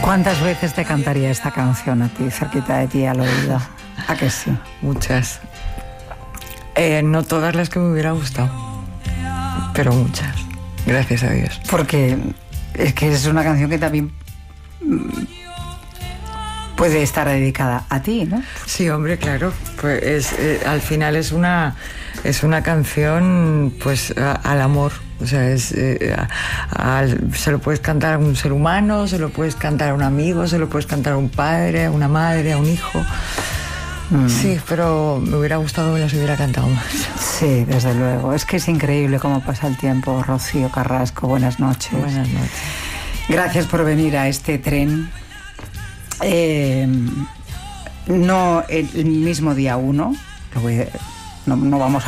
¿Cuántas veces te cantaría esta canción a ti, cerquita de ti, al oído? ¿A que sí? Muchas. No todas las que me hubiera gustado, pero muchas. Gracias a Dios. Porque es que es una canción que también puede estar dedicada a ti, ¿no? Sí, hombre, claro. Pues al final es una canción, pues, al amor. O sea, se lo puedes cantar a un ser humano, se lo puedes cantar a un amigo, se lo puedes cantar a un padre, a una madre, a un hijo. Sí, pero me hubiera gustado que las hubiera cantado más. Sí, desde luego. Es que es increíble cómo pasa el tiempo. Rocío Carrasco, buenas noches. Buenas noches. Gracias por venir a este tren. No el mismo día 1, no vamos